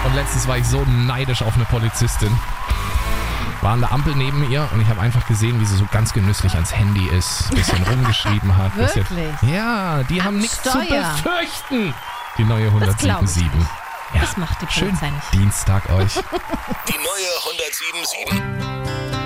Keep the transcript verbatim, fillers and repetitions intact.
Und letztens war ich so neidisch auf eine Polizistin. War an der Ampel neben ihr und ich habe einfach gesehen, wie sie so ganz genüsslich ans Handy ist, ein bisschen rumgeschrieben hat. Wirklich? Bisschen, ja, die Am haben nichts zu Steuer. befürchten. Die neue Das hundertsieben glaub Komma ich sieben. nicht. Ja, Das macht die schön Polizei nicht. Dienstag euch. Die neue hundertsieben Komma sieben.